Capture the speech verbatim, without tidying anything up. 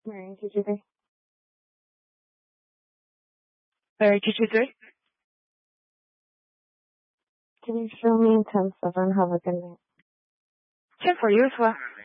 Mary, G G three. Mary, G G three. Can you show me in ten seven? Have a good night. Same for you as well.